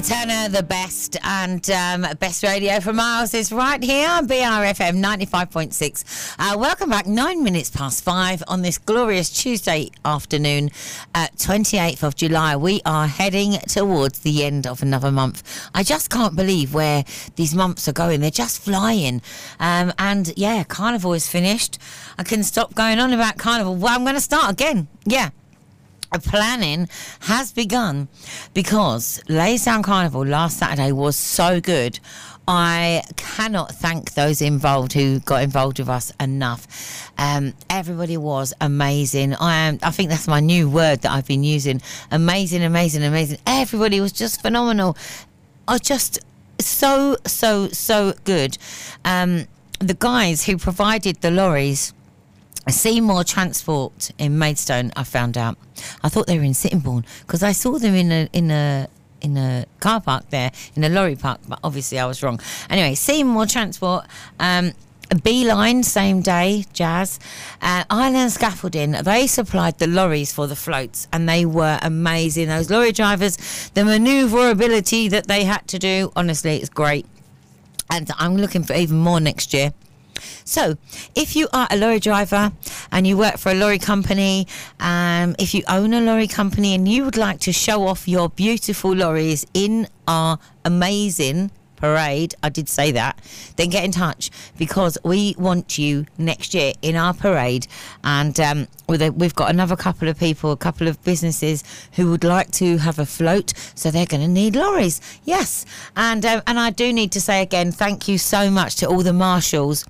Turner, the best, and best radio for miles is right here on BRFM 95.6. Welcome back, 9 minutes past 5 on this glorious Tuesday afternoon, 28th of July. We are heading towards the end of another month. I just can't believe where these months are going. They're just flying. And yeah, Carnival is finished. I couldn't stop going on about Carnival. Well, I'm going to start again. Yeah. Planning has begun because Lansdowne Carnival last Saturday was so good. I cannot thank those involved who got involved with us enough. Everybody was amazing. I think that's my new word that I've been using. Amazing, amazing, amazing. Everybody was just phenomenal. Just so good. The guys who provided the lorries, Seymour Transport in Maidstone, I found out. I thought they were in Sittingbourne because I saw them in a car park there, in a lorry park, but obviously I was wrong. Anyway, Seymour Transport, Beeline, same day, Jazz, Island Scaffolding, they supplied the lorries for the floats and they were amazing. Those lorry drivers, the manoeuvrability that they had to do, honestly, it's great. And I'm looking for even more next year. So, if you are a lorry driver and you work for a lorry company, if you own a lorry company and you would like to show off your beautiful lorries in our amazing parade, I did say that, then get in touch because we want you next year in our parade. And we've got another couple of people, a couple of businesses who would like to have a float, so they're going to need lorries. Yes, and I do need to say again, thank you so much to all the marshals.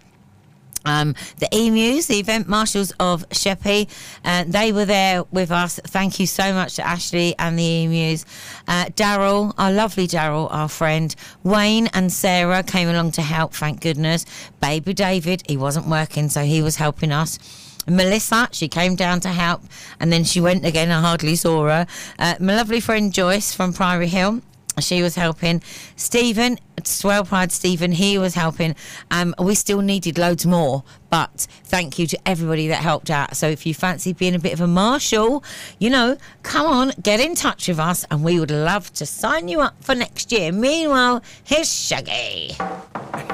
The Emus, the event marshals of Sheppey, they were there with us. Thank you so much to Ashley and the Emus. Daryl, our lovely Daryl, our friend. Wayne and Sarah came along to help, thank goodness. Baby David, he wasn't working, so he was helping us. Melissa, she came down to help, and then she went again. I hardly saw her. My lovely friend Joyce from Priory Hill, she was helping. Stephen, Swell Pride Stephen, he was helping. We still needed loads more, but thank you to everybody that helped out. So if you fancy being a bit of a marshal, come on, get in touch with us and we would love to sign you up for next year. Meanwhile, here's Shaggy.